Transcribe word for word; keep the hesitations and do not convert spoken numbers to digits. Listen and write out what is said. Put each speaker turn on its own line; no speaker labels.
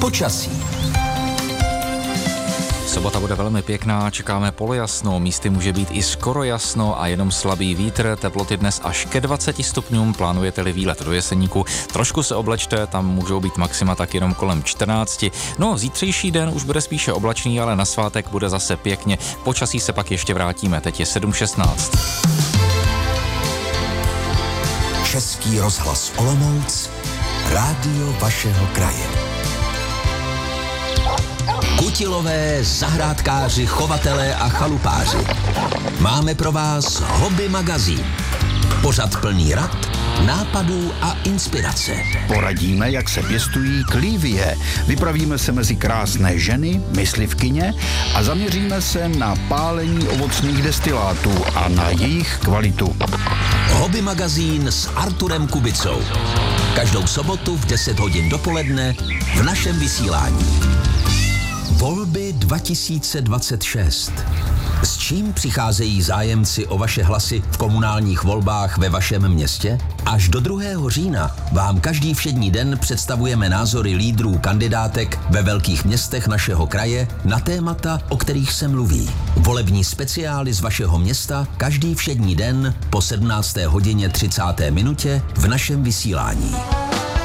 Počasí.
Sobota bude velmi pěkná, čekáme polojasno, místy může být i skoro jasno a jenom slabý vítr, teploty dnes až ke dvaceti stupňům, plánujete-li výlet do Jeseníku, trošku se oblečte, tam můžou být maxima tak jenom kolem čtrnácti. No, zítřejší den už bude spíše oblačný, ale na svátek bude zase pěkně, počasí se pak ještě vrátíme, teď je sedm šestnáct.
Český rozhlas Olomouc, rádio vašeho kraje. Kutilové, zahrádkáři, chovatelé a chalupáři. Máme pro vás Hobby magazín. Pořad plný rad, nápadů a inspirace.
Poradíme, jak se pěstují klívie. Vypravíme se mezi krásné ženy, myslivkyně a zaměříme se na pálení ovocných destilátů a na jejich kvalitu.
Hobby magazín s Arturem Kubicou. Každou sobotu v deset hodin dopoledne v našem vysílání. Volby dva tisíce dvacet šest. S čím přicházejí zájemci o vaše hlasy v komunálních volbách ve vašem městě? Až do druhého října vám každý všední den představujeme názory lídrů kandidátek ve velkých městech našeho kraje na témata, o kterých se mluví. Volební speciály z vašeho města každý všední den po sedmnácté hodině třicáté minutě v našem vysílání.